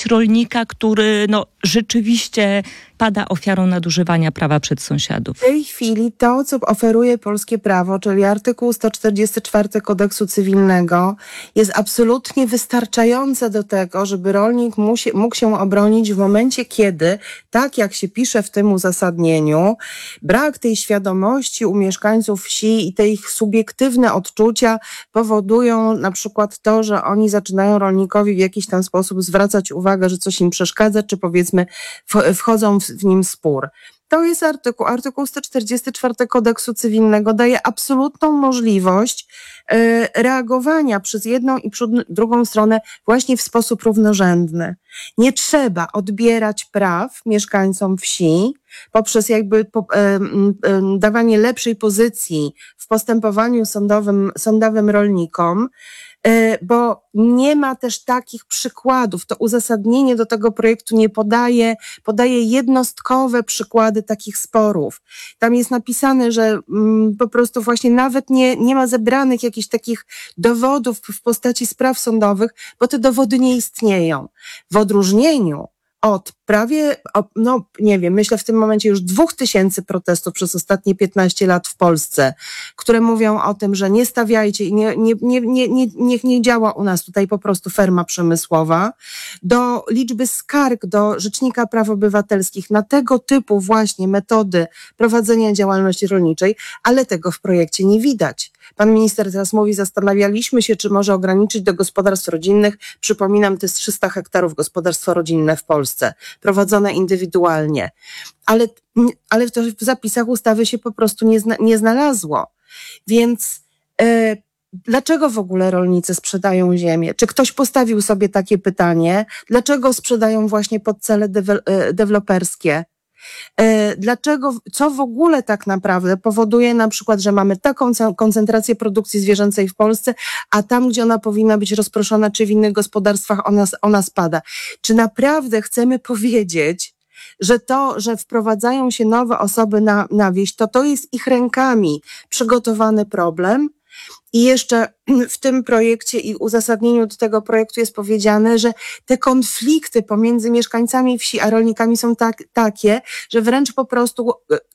być rolnika, który rzeczywiście pada ofiarą nadużywania prawa przez sąsiadów? W tej chwili to, co oferuje polskie prawo, czyli artykuł 144 Kodeksu Cywilnego, jest absolutnie wystarczające do tego, żeby rolnik mógł się obronić w momencie, kiedy, tak jak się pisze w tym uzasadnieniu, brak tej świadomości u mieszkańców wsi i te ich subiektywne odczucia powodują na przykład to, że oni zaczynają rolnikowi w jakiś tam sposób zwracać uwagę, że coś im przeszkadza, czy powiedzmy wchodzą w nim spór. To jest artykuł 144 Kodeksu Cywilnego daje absolutną możliwość reagowania przez jedną i drugą stronę właśnie w sposób równorzędny. Nie trzeba odbierać praw mieszkańcom wsi poprzez dawanie lepszej pozycji w postępowaniu sądowym rolnikom, bo nie ma też takich przykładów. To uzasadnienie do tego projektu nie podaje jednostkowe przykłady takich sporów. Tam jest napisane, że po prostu właśnie nawet nie ma zebranych jakichś takich dowodów w postaci spraw sądowych, bo te dowody nie istnieją. W odróżnieniu od prawie, myślę w tym momencie już 2000 protestów przez ostatnie 15 lat w Polsce, które mówią o tym, że nie stawiajcie i niech nie działa u nas tutaj po prostu ferma przemysłowa, do liczby skarg do Rzecznika Praw Obywatelskich na tego typu właśnie metody prowadzenia działalności rolniczej, ale tego w projekcie nie widać. Pan minister teraz mówi, zastanawialiśmy się, czy może ograniczyć do gospodarstw rodzinnych. Przypominam, to jest 300 hektarów gospodarstwo rodzinne w Polsce, prowadzone indywidualnie. Ale to w zapisach ustawy się po prostu nie znalazło. Więc dlaczego w ogóle rolnicy sprzedają ziemię? Czy ktoś postawił sobie takie pytanie? Dlaczego sprzedają właśnie pod cele deweloperskie? Dlaczego, co w ogóle tak naprawdę powoduje na przykład, że mamy taką koncentrację produkcji zwierzęcej w Polsce, a tam, gdzie ona powinna być rozproszona, czy w innych gospodarstwach ona spada? Czy naprawdę chcemy powiedzieć, że to, że wprowadzają się nowe osoby na wieś, to jest ich rękami przygotowany problem? I jeszcze w tym projekcie i uzasadnieniu do tego projektu jest powiedziane, że te konflikty pomiędzy mieszkańcami wsi a rolnikami są takie, że wręcz po prostu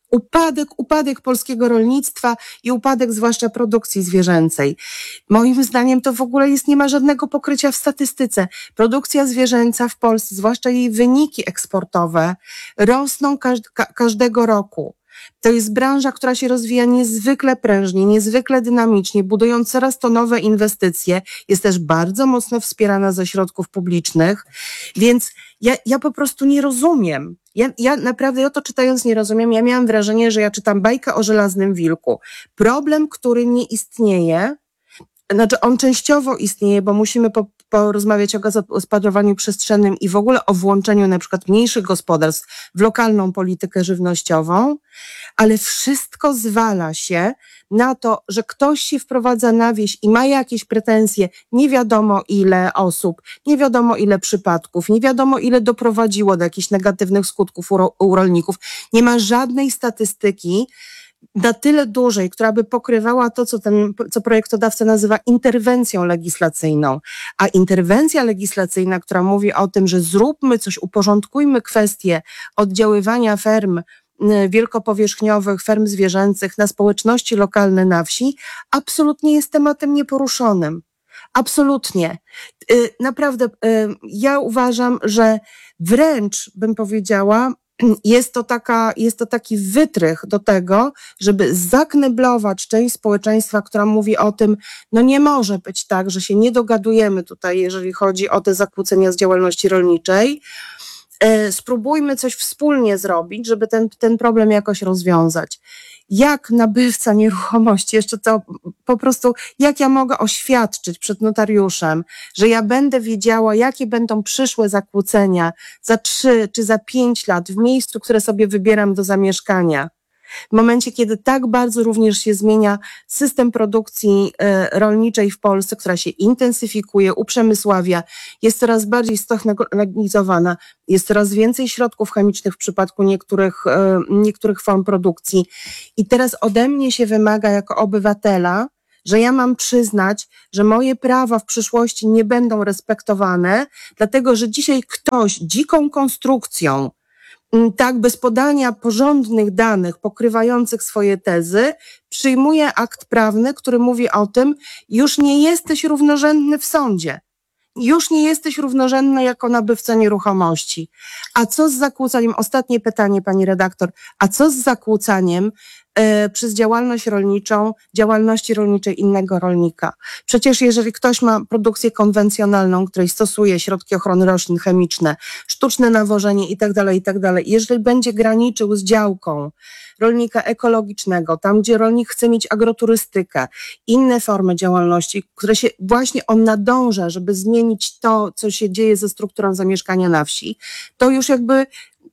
upadek polskiego rolnictwa i upadek zwłaszcza produkcji zwierzęcej. Moim zdaniem to w ogóle nie ma żadnego pokrycia w statystyce. Produkcja zwierzęca w Polsce, zwłaszcza jej wyniki eksportowe, rosną każdego roku. To jest branża, która się rozwija niezwykle prężnie, niezwykle dynamicznie, budując coraz to nowe inwestycje. Jest też bardzo mocno wspierana ze środków publicznych, więc ja po prostu nie rozumiem. Ja naprawdę, ja to czytając nie rozumiem. Ja miałam wrażenie, że ja czytam bajkę o żelaznym wilku. Problem, który nie istnieje, znaczy on częściowo istnieje, bo musimy porozmawiać o zagospodarowaniu przestrzennym i w ogóle o włączeniu na przykład mniejszych gospodarstw w lokalną politykę żywnościową, ale wszystko zwala się na to, że ktoś się wprowadza na wieś i ma jakieś pretensje, nie wiadomo ile osób, nie wiadomo ile przypadków, nie wiadomo ile doprowadziło do jakichś negatywnych skutków u rolników. Nie ma żadnej statystyki na tyle dużej, która by pokrywała to, co projektodawca nazywa interwencją legislacyjną. A interwencja legislacyjna, która mówi o tym, że zróbmy coś, uporządkujmy kwestie oddziaływania ferm wielkopowierzchniowych, ferm zwierzęcych na społeczności lokalne na wsi, absolutnie jest tematem nieporuszonym. Absolutnie. Naprawdę, ja uważam, że wręcz bym powiedziała, jest to taki wytrych do tego, żeby zakneblować część społeczeństwa, która mówi o tym, nie może być tak, że się nie dogadujemy tutaj, jeżeli chodzi o te zakłócenia z działalności rolniczej. Spróbujmy coś wspólnie zrobić, żeby ten problem jakoś rozwiązać. Jak nabywca nieruchomości, jeszcze to po prostu, jak ja mogę oświadczyć przed notariuszem, że ja będę wiedziała, jakie będą przyszłe zakłócenia za 3 czy za 5 lat w miejscu, które sobie wybieram do zamieszkania. W momencie, kiedy tak bardzo również się zmienia system produkcji rolniczej w Polsce, która się intensyfikuje, uprzemysławia, jest coraz bardziej stechnologizowana, jest coraz więcej środków chemicznych w przypadku niektórych form produkcji. I teraz ode mnie się wymaga jako obywatela, że ja mam przyznać, że moje prawa w przyszłości nie będą respektowane, dlatego że dzisiaj ktoś dziką konstrukcją, tak bez podania porządnych danych pokrywających swoje tezy, przyjmuje akt prawny, który mówi o tym, już nie jesteś równorzędny w sądzie. Już nie jesteś równorzędny jako nabywca nieruchomości. A co z zakłócaniem, ostatnie pytanie pani redaktor, a co z zakłócaniem przez działalności rolniczej innego rolnika? Przecież jeżeli ktoś ma produkcję konwencjonalną, której stosuje środki ochrony roślin chemiczne, sztuczne nawożenie itd., jeżeli będzie graniczył z działką rolnika ekologicznego, tam gdzie rolnik chce mieć agroturystykę, inne formy działalności, które się właśnie on nadąża, żeby zmienić to, co się dzieje ze strukturą zamieszkania na wsi, to już jakby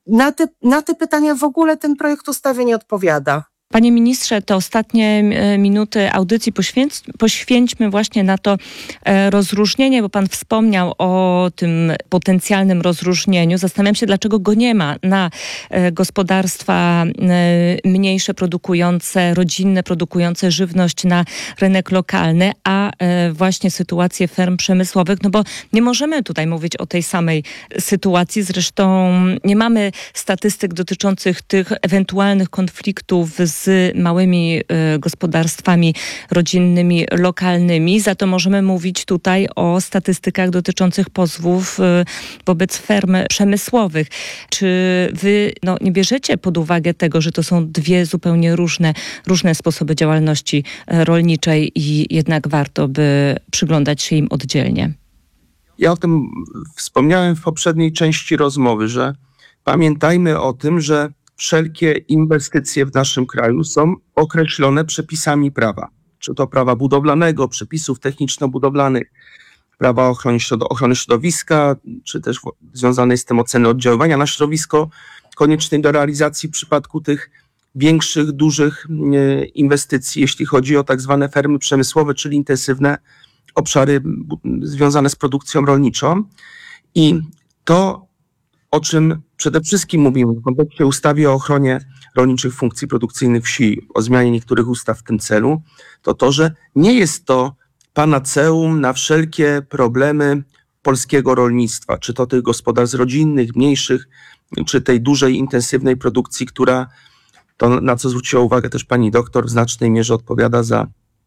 na te pytania w ogóle ten projekt ustawy nie odpowiada. Panie ministrze, te ostatnie minuty audycji poświęćmy właśnie na to rozróżnienie, bo pan wspomniał o tym potencjalnym rozróżnieniu. Zastanawiam się, dlaczego go nie ma na gospodarstwa mniejsze, produkujące, rodzinne, produkujące żywność na rynek lokalny, a właśnie sytuację ferm przemysłowych, no bo nie możemy tutaj mówić o tej samej sytuacji. Zresztą nie mamy statystyk dotyczących tych ewentualnych konfliktów z małymi gospodarstwami rodzinnymi, lokalnymi. Za to możemy mówić tutaj o statystykach dotyczących pozwów wobec ferm przemysłowych. Czy wy nie bierzecie pod uwagę tego, że to są dwie zupełnie różne sposoby działalności rolniczej i jednak warto by przyglądać się im oddzielnie? Ja o tym wspomniałem w poprzedniej części rozmowy, że pamiętajmy o tym, że wszelkie inwestycje w naszym kraju są określone przepisami prawa. Czy to prawa budowlanego, przepisów techniczno-budowlanych, prawa ochrony środowiska, czy też związanej z tym oceny oddziaływania na środowisko, koniecznej do realizacji w przypadku tych większych, dużych inwestycji, jeśli chodzi o tak zwane fermy przemysłowe, czyli intensywne obszary związane z produkcją rolniczą. I to, o czym przede wszystkim mówimy w kontekście ustawy o ochronie rolniczych funkcji produkcyjnych wsi, o zmianie niektórych ustaw w tym celu, to to, że nie jest to panaceum na wszelkie problemy polskiego rolnictwa, czy to tych gospodarstw rodzinnych, mniejszych, czy tej dużej, intensywnej produkcji, która, to na co zwróciła uwagę też pani doktor, w znacznej mierze odpowiada za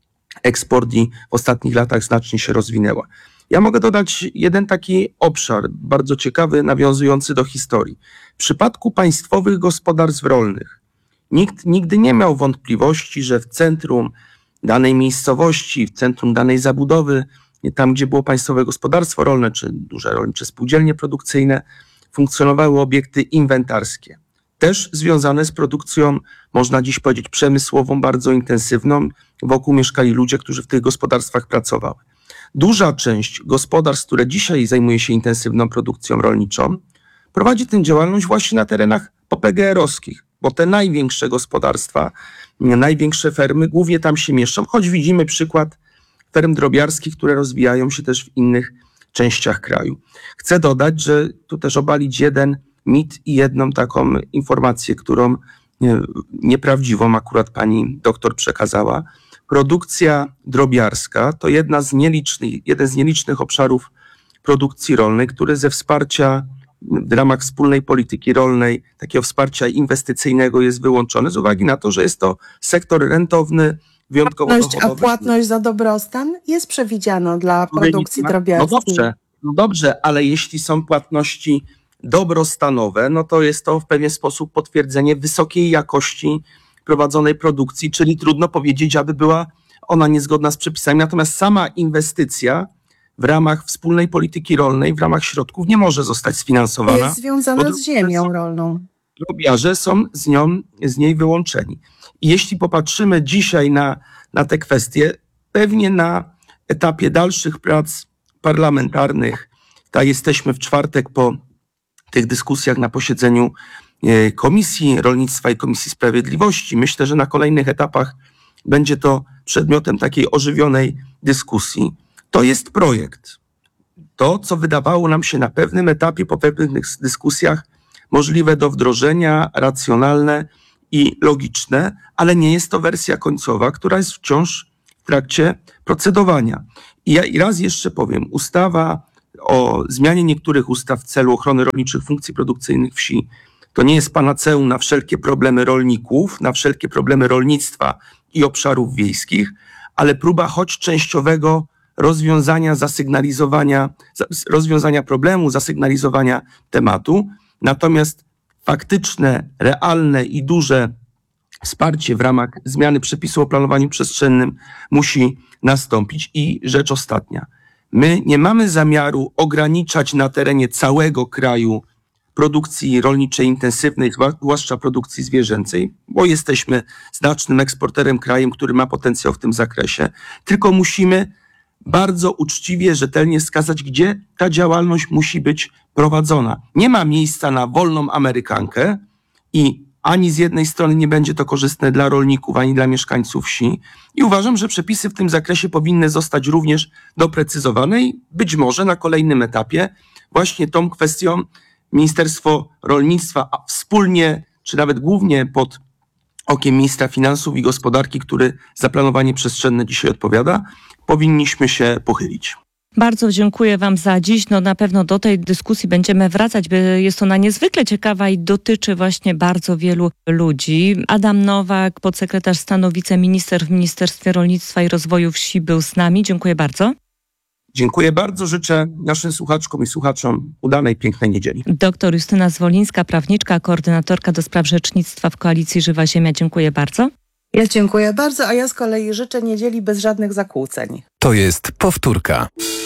eksport i w ostatnich latach znacznie się rozwinęła. Ja mogę dodać jeden taki obszar, bardzo ciekawy, nawiązujący do historii. W przypadku państwowych gospodarstw rolnych nikt nigdy nie miał wątpliwości, że w centrum danej miejscowości, w centrum danej zabudowy, tam gdzie było państwowe gospodarstwo rolne, czy duże rolnicze spółdzielnie produkcyjne, funkcjonowały obiekty inwentarskie. Też związane z produkcją, można dziś powiedzieć, przemysłową, bardzo intensywną. Wokół mieszkali ludzie, którzy w tych gospodarstwach pracowali. Duża część gospodarstw, które dzisiaj zajmuje się intensywną produkcją rolniczą, prowadzi tę działalność właśnie na terenach PGR-owskich, bo te największe gospodarstwa, największe fermy głównie tam się mieszczą, choć widzimy przykład ferm drobiarskich, które rozwijają się też w innych częściach kraju. Chcę dodać, że tu też obalić jeden mit i jedną taką informację, którą nieprawdziwą akurat pani doktor przekazała. Produkcja drobiarska to jeden z nielicznych obszarów produkcji rolnej, który ze wsparcia w ramach wspólnej polityki rolnej, takiego wsparcia inwestycyjnego jest wyłączony z uwagi na to, że jest to sektor rentowny, wyjątkowo dochodowy. A płatność za dobrostan jest przewidziana dla produkcji drobiarskiej. No dobrze, ale jeśli są płatności dobrostanowe, no to jest to w pewien sposób potwierdzenie wysokiej jakości prowadzonej produkcji, czyli trudno powiedzieć, aby była ona niezgodna z przepisami. Natomiast sama inwestycja w ramach wspólnej polityki rolnej, w ramach środków nie może zostać sfinansowana. Jest związana z ziemią rolną. Drobiarze są z niej wyłączeni. I jeśli popatrzymy dzisiaj na te kwestie, pewnie na etapie dalszych prac parlamentarnych, jesteśmy w czwartek po tych dyskusjach na posiedzeniu Komisji Rolnictwa i Komisji Sprawiedliwości. Myślę, że na kolejnych etapach będzie to przedmiotem takiej ożywionej dyskusji. To jest projekt. To, co wydawało nam się na pewnym etapie, po pewnych dyskusjach, możliwe do wdrożenia, racjonalne i logiczne, ale nie jest to wersja końcowa, która jest wciąż w trakcie procedowania. I raz jeszcze powiem, ustawa o zmianie niektórych ustaw w celu ochrony rolniczych funkcji produkcyjnych wsi to nie jest panaceum na wszelkie problemy rolników, na wszelkie problemy rolnictwa i obszarów wiejskich, ale próba choć częściowego rozwiązania problemu, zasygnalizowania tematu. Natomiast faktyczne, realne i duże wsparcie w ramach zmiany przepisu o planowaniu przestrzennym musi nastąpić. I rzecz ostatnia. My nie mamy zamiaru ograniczać na terenie całego kraju produkcji rolniczej intensywnej, zwłaszcza produkcji zwierzęcej, bo jesteśmy znacznym eksporterem, krajem, który ma potencjał w tym zakresie, tylko musimy bardzo uczciwie, rzetelnie wskazać, gdzie ta działalność musi być prowadzona. Nie ma miejsca na wolną amerykankę i ani z jednej strony nie będzie to korzystne dla rolników, ani dla mieszkańców wsi. I uważam, że przepisy w tym zakresie powinny zostać również doprecyzowane i być może na kolejnym etapie właśnie tą kwestią Ministerstwo Rolnictwa, a wspólnie, czy nawet głównie pod okiem ministra finansów i gospodarki, który za planowanie przestrzenne dzisiaj odpowiada, powinniśmy się pochylić. Bardzo dziękuję Wam za dziś. Na pewno do tej dyskusji będziemy wracać, bo jest ona niezwykle ciekawa i dotyczy właśnie bardzo wielu ludzi. Adam Nowak, podsekretarz stanu, wiceminister w Ministerstwie Rolnictwa i Rozwoju Wsi był z nami. Dziękuję bardzo. Dziękuję bardzo. Życzę naszym słuchaczkom i słuchaczom udanej, pięknej niedzieli. Doktor Justyna Zwolińska, prawniczka, koordynatorka do spraw rzecznictwa w Koalicji Żywa Ziemia. Dziękuję bardzo. Ja dziękuję bardzo, a ja z kolei życzę niedzieli bez żadnych zakłóceń. To jest powtórka.